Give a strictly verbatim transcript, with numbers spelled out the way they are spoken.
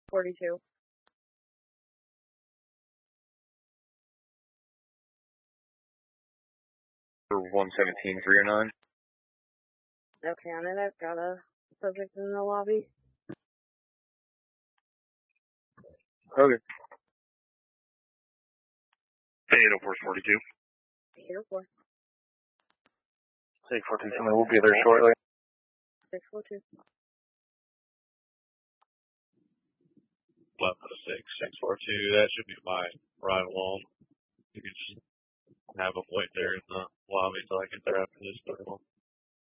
forty-two. one seventeen, three oh nine. Okay, on it, I've got a subject in the lobby. Okay. eight oh four forty-two. eight oh four. six four two, somebody will be there shortly. six four two. eleven oh six, six four two, that should be my ride along. You can just have them wait there in the lobby until I get there after this third one.